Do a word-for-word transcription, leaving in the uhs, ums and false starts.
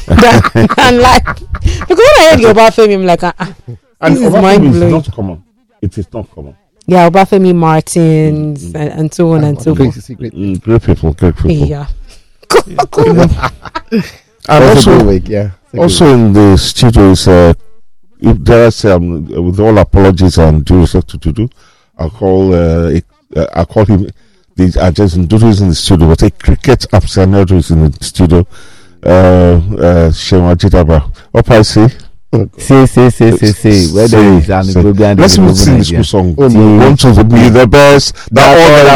than, than like because when I heard Obafemi, I'm like, ah, and this is Obafemi mind is blowing. not common. It is not common. Yeah, Obafemi Martins mm-hmm. and, and so on and so great, forth. Great, mm, great people, great people. Yeah. And also, week, yeah. also in the studios, uh, if there is, um, with all apologies and due respect to Dudu, I call uh, uh, I call him the adjacent. Dudu is in the studio, but a cricket aficionado is in the studio. Uh, uh, Shema Jitaba. Up I see. Say, say, say, say, say. Whether it's an Let's sing the school song. Oh, no, want to be the best. That all